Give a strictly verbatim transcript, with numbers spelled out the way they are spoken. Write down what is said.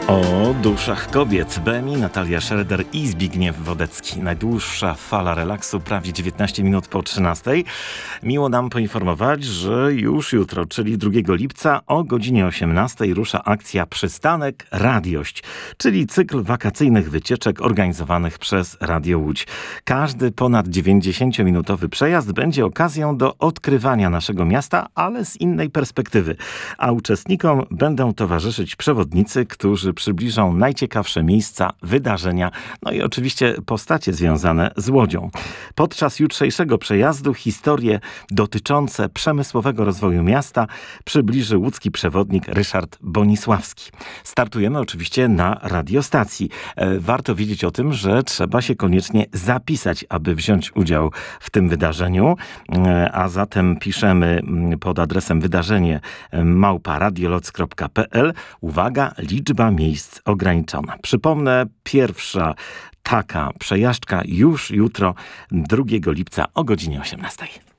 O duszach kobiet. B M I, Natalia Schroeder i Zbigniew Wodecki. Najdłuższa fala relaksu, prawie dziewiętnaście minut po trzynastej. Miło nam poinformować, że już jutro, czyli drugiego lipca o godzinie osiemnastej rusza akcja Przystanek Radiość, czyli cykl wakacyjnych wycieczek organizowanych przez Radio Łódź. Każdy ponad dziewięćdziesięciominutowy przejazd będzie okazją do odkrywania naszego miasta, ale z innej perspektywy. A uczestnikom będą towarzyszyć przewodnicy, którzy przybliżą najciekawsze miejsca, wydarzenia, no i oczywiście postacie związane z Łodzią. Podczas jutrzejszego przejazdu historie dotyczące przemysłowego rozwoju miasta przybliży łódzki przewodnik Ryszard Bonisławski. Startujemy oczywiście na radiostacji. Warto wiedzieć o tym, że trzeba się koniecznie zapisać, aby wziąć udział w tym wydarzeniu, a zatem piszemy pod adresem wydarzenie małpa radioloc kropka p l. Uwaga, liczba miejsc ograniczona. Przypomnę, pierwsza taka przejażdżka już jutro, drugiego lipca o godzinie osiemnastej.